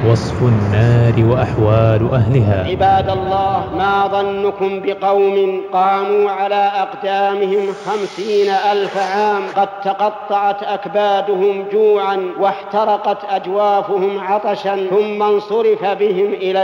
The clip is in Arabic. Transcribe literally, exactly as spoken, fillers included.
وصف النار وأحوال أهلها. عباد الله، ما ظنكم بقوم قاموا على أقدامهم خمسين ألف عام قد تقطعت أكبادهم جوعا واحترقت أجوافهم عطشا، ثم انصرف بهم إلى